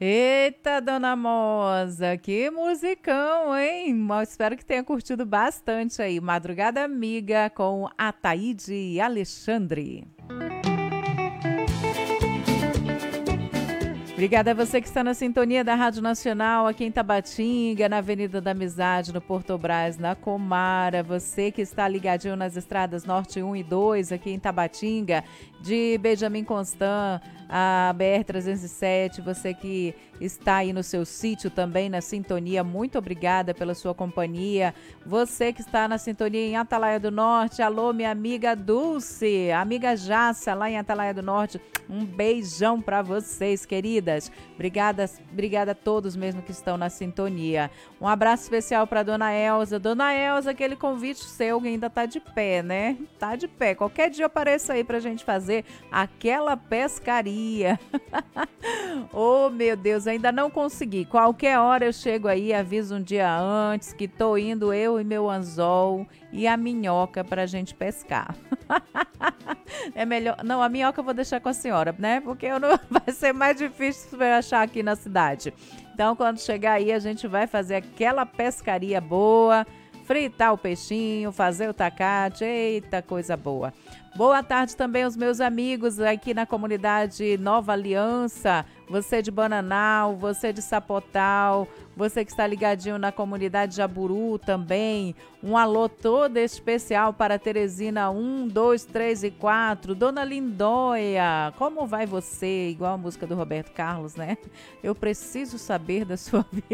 Eita, dona Moza, que musicão, hein? Espero que tenha curtido bastante aí. Madrugada Amiga com Ataíde e Alexandre. Obrigada a você que está na sintonia da Rádio Nacional, aqui em Tabatinga, na Avenida da Amizade, no Porto Brás, na Comara. Você que está ligadinho nas estradas Norte 1 e 2, aqui em Tabatinga, de Benjamin Constant, a BR-307. Você que está aí no seu sítio também, na sintonia, muito obrigada pela sua companhia. Você que está na sintonia em Atalaia do Norte, alô, minha amiga Dulce, amiga Jaça, lá em Atalaia do Norte. Um beijão para vocês, queridas. Obrigada a todos mesmo que estão na sintonia. Um abraço especial para Dona Elza. Dona Elza, aquele convite seu ainda tá de pé, né? Tá de pé. Qualquer dia eu apareço aí pra gente fazer aquela pescaria. Oh, meu Deus, ainda não consegui. Qualquer hora eu chego aí, aviso um dia antes que tô indo eu e meu anzol e a minhoca pra gente pescar. É melhor. Não, a minhoca eu vou deixar com a senhora, né? Porque eu não... vai ser mais difícil de achar aqui na cidade. Então, quando chegar aí, a gente vai fazer aquela pescaria boa, fritar o peixinho, fazer o tacate. Eita, coisa boa. Boa tarde também aos meus amigos aqui na comunidade Nova Aliança, você de Bananal, você de Sapotal, você que está ligadinho na comunidade Jaburu também. Um alô todo especial para Teresina 1, 2, 3 e 4. Dona Lindóia, como vai você? Igual a música do Roberto Carlos, né? Eu preciso saber da sua vida.